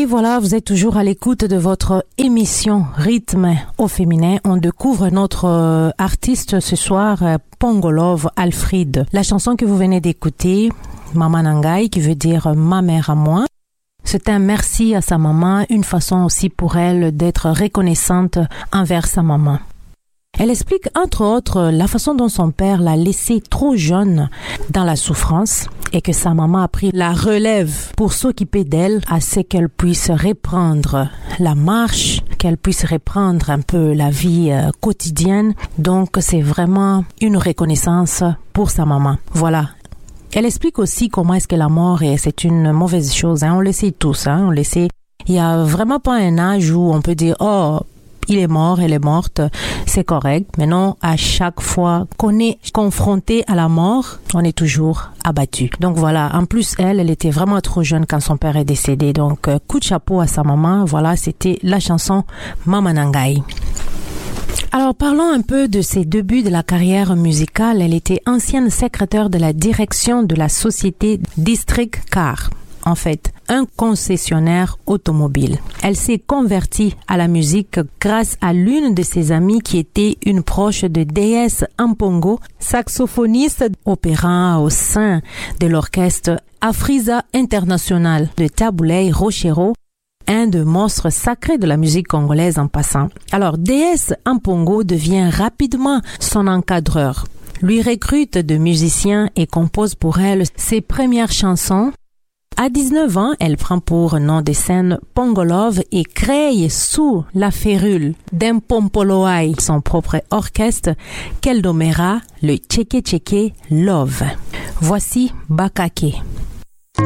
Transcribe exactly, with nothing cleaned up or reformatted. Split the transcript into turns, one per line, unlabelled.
voilà, vous êtes toujours à l'écoute de votre émission Rythme au féminin. On découvre notre euh, artiste ce soir, euh, Pongolove Alfred. La chanson que vous venez d'écouter, Mama Nangai, qui veut dire ma mère à moi. C'est un merci à sa maman, une façon aussi pour elle d'être reconnaissante envers sa maman. Elle explique entre autres la façon dont son père l'a laissée trop jeune dans la souffrance et que sa maman a pris la relève pour s'occuper d'elle assez qu'elle puisse reprendre la marche, qu'elle puisse reprendre un peu la vie euh, quotidienne. Donc c'est vraiment une reconnaissance pour sa maman. Voilà. Elle explique aussi comment est-ce que la mort est, c'est une mauvaise chose. Hein. On le sait tous. Hein. On le sait. Il n'y a vraiment pas un âge où on peut dire « Oh, il est mort, elle est morte, c'est correct. » Mais non, à chaque fois qu'on est confronté à la mort, on est toujours abattu. Donc voilà, en plus, elle, elle était vraiment trop jeune quand son père est décédé. Donc, coup de chapeau à sa maman. Voilà, c'était la chanson Mama Nangai. Alors, parlons un peu de ses débuts de la carrière musicale. Elle était ancienne secrétaire de la direction de la société District Car. En fait, un concessionnaire automobile. Elle s'est convertie à la musique grâce à l'une de ses amies qui était une proche de D S Ampongo, saxophoniste opérant au sein de l'orchestre Afriza International de Taboulay Rochero, un des monstres sacrés de la musique congolaise en passant. Alors, D S Ampongo devient rapidement son encadreur, lui recrute de musiciens et compose pour elle ses premières chansons. À dix-neuf ans, elle prend pour nom de scène Pongolove et crée sous la férule d'Mpompoloai son propre orchestre qu'elle nommera le Tcheke Tcheke Love. Voici Bakake.